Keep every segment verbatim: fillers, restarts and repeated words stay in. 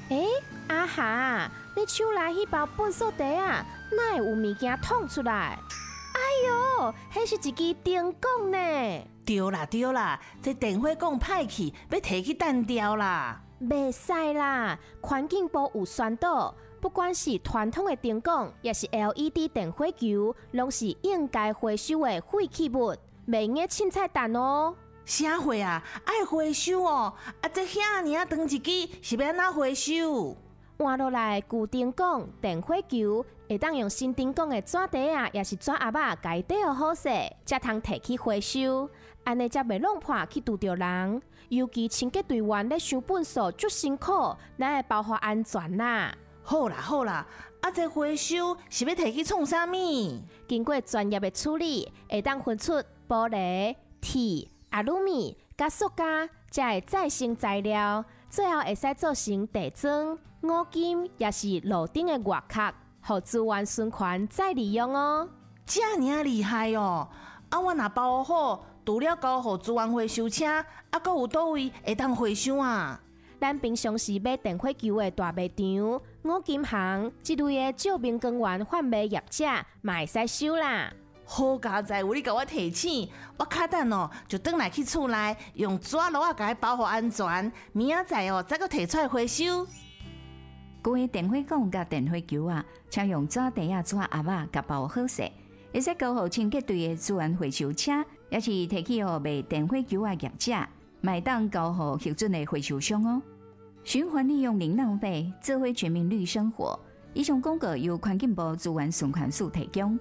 诶、欸，阿哈，你手内迄包粪扫地啊，哪会有物件捅出来？哎哟，迄是一支电管呢！ 对啦对啦，这电火管歹去，要摕去弹掉啦。 袂使啦，环境部有宣导，不管是传统的电管，也是 L E D 电火球，拢是应该回收的废弃物，袂用的凊彩弹哦。 啥货啊？爱回收哦！啊，这遐尔啊长一支，是要安怎回收？ 换落来旧电管、电火球，会当用新电管的纸袋啊，也是纸盒仔，家底好好势，才通摕去回收。安尼才袂弄破去拄着人。尤其清洁队员咧收粪扫足辛苦，咱会保护安全啦。 好啦好啦，啊，这回收是要摕去创啥物？ 经过专业的处理，会当分出玻璃、铁、阿鲁米、甲塑胶，才会再生材料，最后会使做成地砖、五金，也是路顶的外壳，互资源循环再利用哦。 这么厉害哦！啊，我若包好，除了交互资源回收车，啊，阁有倒位会当回收啊？ 咱平常时买电火球的大卖场、五金行，这类的照明光源贩卖业者，嘛会使收啦。 好佳哉，有你甲我提醒，我卡等哦，就转来去厝内，用纸箩啊，甲伊包好安全，明仔载哦，再阁摕出来回收。 各位电火管甲电火球啊，请用纸袋啊、纸盒仔甲包好势，会使交互清洁队的资源回收车，也是摕去互卖电火球啊业者，买当交互核准的回收商哦。循环利用零浪费，智慧全民绿生活。以上广告由环境部资源循环署提供。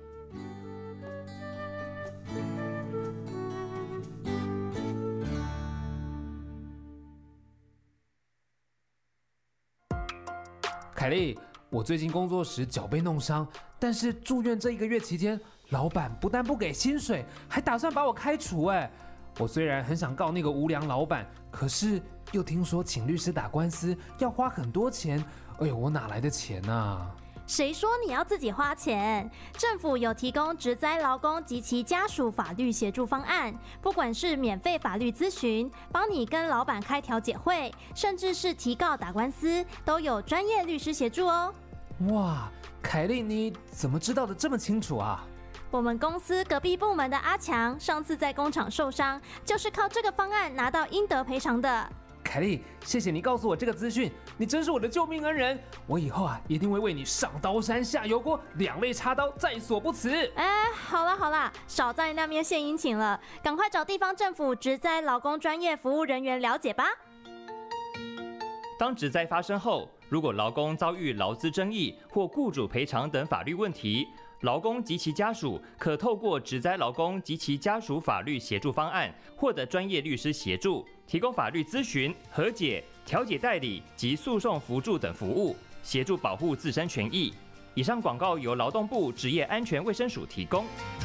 凯莉，我最近工作时脚被弄伤，但是住院这一个月期间，老板不但不给薪水，还打算把我开除。哎，我虽然很想告那个无良老板，可是又听说请律师打官司要花很多钱，哎呦，我哪来的钱啊？ 谁说你要自己花钱？政府有提供职灾劳工及其家属法律协助方案，不管是免费法律咨询，帮你跟老板开调解会，甚至是提告打官司，都有专业律师协助哦。 哇，凯莉，你怎么知道的这么清楚啊？ 我们公司隔壁部门的阿强，上次在工厂受伤，就是靠这个方案拿到应得赔偿的。 凯莉，谢谢你告诉我这个资讯，你真是我的救命恩人。我以后啊，一定会为你上刀山下油锅，两肋插刀，在所不辞。 哎，好啦好啦，少在那边献殷勤了，赶快找地方政府职灾劳工专业服务人员了解吧。 当职灾发生后，如果劳工遭遇劳资争议或雇主赔偿等法律问题，劳工及其家属可透过职灾劳工及其家属法律协助方案，获得专业律师协助，提供法律咨询、和解、调解代理及诉讼扶助等服务，协助保护自身权益。以上广告由劳动部职业安全卫生署提供。